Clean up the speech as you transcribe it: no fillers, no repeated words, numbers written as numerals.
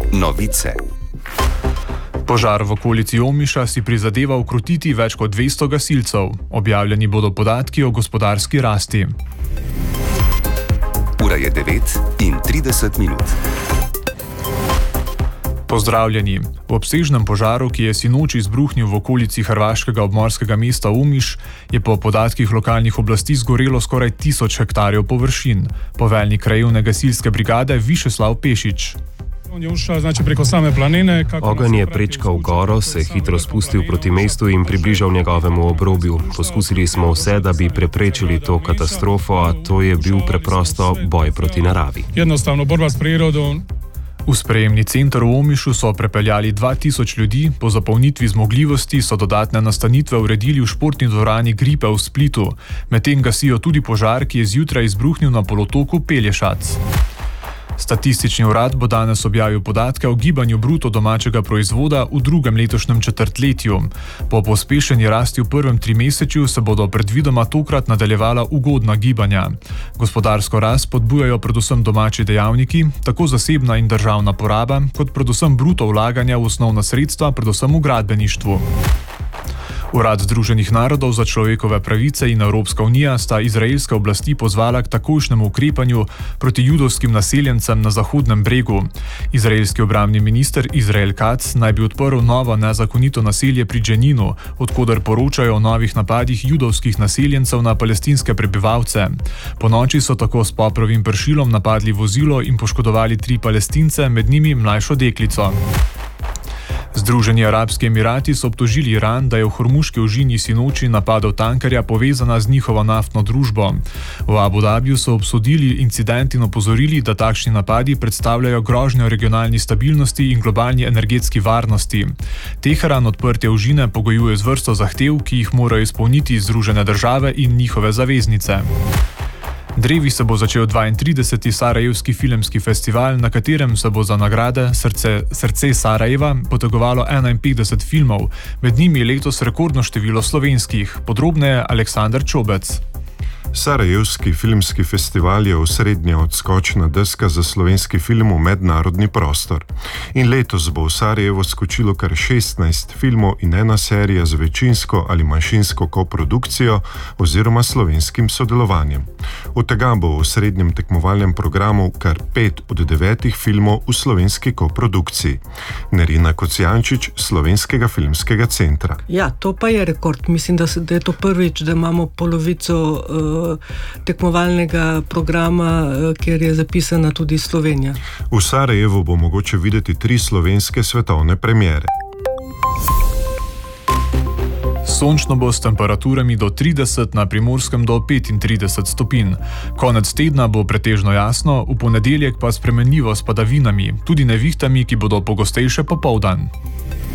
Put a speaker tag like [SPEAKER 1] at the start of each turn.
[SPEAKER 1] Novice.
[SPEAKER 2] Požar v okolici Omiša si prizadeva ukrotiti več kot 200 gasilcev. Objavljeni bodo podatki o gospodarski rasti.
[SPEAKER 1] Ura je 9:30.
[SPEAKER 2] Pozdravljeni. V obsežnem požaru, ki je sinoči izbruhnil v okolici hrvaškega obmorskega mesta Omiš, je po podatkih lokalnih oblasti zgorelo skoraj 1000 hektarjev površin. Poveljnik krajevne gasilske brigade Višeslav Pešič.
[SPEAKER 3] Ogenj je prečkal goro, se hitro spustil proti mestu in približal njegovemu obrobju. Poskusili smo vse, da bi preprečili to katastrofo, a to je bil preprosto boj proti naravi.
[SPEAKER 2] V sprejemni center v Omišu so prepeljali 2000 ljudi, po zapolnitvi zmogljivosti so dodatne nastanitve uredili v športni dvorani Gripe v Splitu. Medtem gasijo tudi požar, ki je zjutraj izbruhnil na polotoku Pelješac. Statistični urad bo danes objavil podatke o gibanju bruto domačega proizvoda v drugem letošnjem četrtletju. Po pospešeni rasti v prvem trimesečju se bodo predvidoma tokrat nadaljevala ugodna gibanja. Gospodarsko rast podbujajo predvsem domači dejavniki, tako zasebna in državna poraba, kot predvsem bruto vlaganja v osnovna sredstva, predvsem v gradbeništvu. Urad Združenih narodov za človekove pravice in Evropska unija sta izraelske oblasti pozvala k takojšnjemu ukrepanju proti judovskim naseljencem na Zahodnem bregu. Izraelski obrambni minister Izrael Katz naj bi odprl novo nezakonito naselje pri Dženinu, odkoder poročajo o novih napadih judovskih naseljencev na palestinske prebivalce. Ponoči so tako s poprovim pršilom napadli vozilo in poškodovali 3 Palestince, med njimi mlajšo deklico. Združeni arabski emirati so obtožili Iran, da je v Hormuški ožini sinoči napadel tankerja povezana z njihovo naftno družbo. V Abu Dhabiju so obsodili incident in opozorili, da takšni napadi predstavljajo grožnjo regionalni stabilnosti in globalni energetski varnosti. Teheran odprtje ožine pogojuje z vrsto zahtev, ki jih morajo izpolniti Združene države in njihove zaveznice. Drevi se bo začel 32. Sarajevski filmski festival, na katerem se bo za nagrade Srce Sarajeva potegovalo 51 filmov, med njimi letos rekordno število slovenskih. Podrobneje Aleksander Čobec.
[SPEAKER 4] Sarajevski filmski festival je osrednja odskočna deska za slovenski film v mednarodni prostor. In letos bo v Sarajevo skočilo kar 16 filmov in ena serija z večinsko ali manjšinsko koprodukcijo oziroma slovenskim sodelovanjem. Od tega bo v srednjem tekmovalnem programu kar 5 od 9 filmov v slovenski koprodukciji. Nerina Kocijančič, Slovenskega filmskega centra.
[SPEAKER 5] Ja, to pa je rekord. Mislim, da je to prvič, da imamo polovico tekmovalnega programa, kjer je zapisana tudi Slovenija.
[SPEAKER 4] V Sarajevu bo mogoče videti 3 slovenske svetovne premiere.
[SPEAKER 2] Sončno bo s temperaturami do 30, na Primorskem do 35 stopinj. Konec tedna bo pretežno jasno, v ponedeljek pa spremenljivo s padavinami, tudi nevihtami, ki bodo pogostejše popoldan.